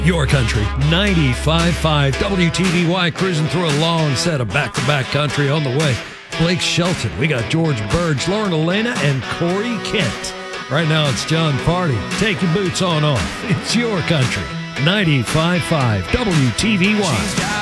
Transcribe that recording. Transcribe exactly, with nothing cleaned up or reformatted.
Your Country, ninety-five point five W T V Y, cruising through a long set of back-to-back country on the way. Blake Shelton, we got George Burge, Lauren Elena, and Corey Kent. Right now it's John Party. Take your boots on off. It's Your Country, ninety-five point five W T V Y.